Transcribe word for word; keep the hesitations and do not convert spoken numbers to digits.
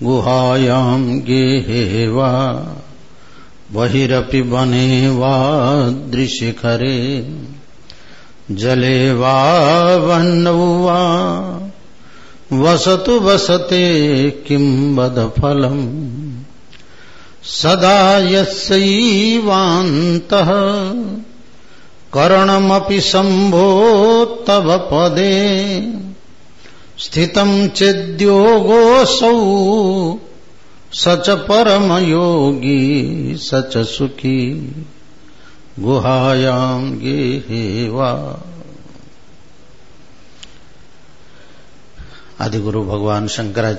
गुहायां गेहे वा बहिरपि वने वा दृशिखरे जले वा वह्नौ वा वसतु वसते किं वद फलम् सदा यस्यैवान्तः करणमपि शम्भो तव पदे स्थितं चेद्योगोऽसौ स च परमयोगी स च सुखी गुहायां गेहे वा। आदिगुरु भगवान शंकराचार्य